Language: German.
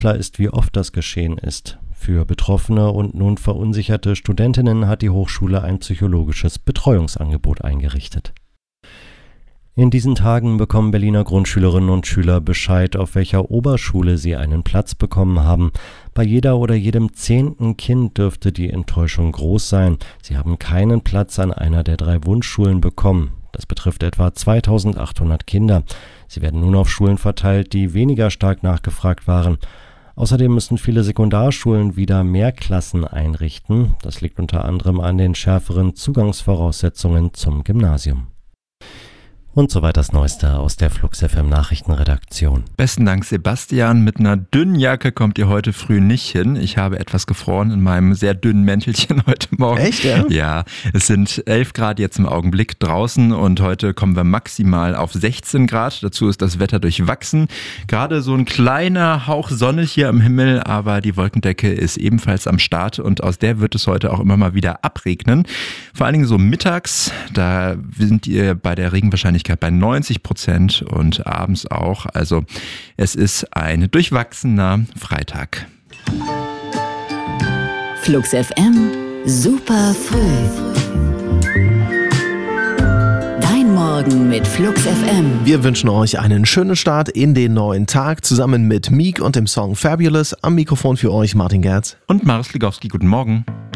Klar ist, wie oft das geschehen ist. Für betroffene und nun verunsicherte Studentinnen hat die Hochschule ein psychologisches Betreuungsangebot eingerichtet. In diesen Tagen bekommen Berliner Grundschülerinnen und Schüler Bescheid, auf welcher Oberschule sie einen Platz bekommen haben. Bei jeder oder jedem 10. Kind dürfte die Enttäuschung groß sein. Sie haben keinen Platz an einer der 3 Wunschschulen bekommen. Das betrifft etwa 2800 Kinder. Sie werden nun auf Schulen verteilt, die weniger stark nachgefragt waren. Außerdem müssen viele Sekundarschulen wieder mehr Klassen einrichten. Das liegt unter anderem an den schärferen Zugangsvoraussetzungen zum Gymnasium. Und soweit das Neueste aus der Flux FM Nachrichtenredaktion. Besten Dank, Sebastian. Mit einer dünnen Jacke kommt ihr heute früh nicht hin. Ich habe etwas gefroren in meinem sehr dünnen Mäntelchen heute Morgen. Echt, ja? Ja, es sind 11 Grad jetzt im Augenblick draußen und heute kommen wir maximal auf 16 Grad. Dazu ist das Wetter durchwachsen. Gerade so ein kleiner Hauch Sonne hier am Himmel, aber die Wolkendecke ist ebenfalls am Start und aus der wird es heute auch immer mal wieder abregnen. Vor allen Dingen so mittags, da sind ihr bei der Regenwahrscheinlichkeit bei 90% und abends auch. Also es ist ein durchwachsener Freitag. Flux FM, super früh. Dein Morgen mit Flux FM. Wir wünschen euch einen schönen Start in den neuen Tag zusammen mit Meek und dem Song Fabulous. Am Mikrofon für euch Martin Gerz. Und Marius Ligowski, guten Morgen.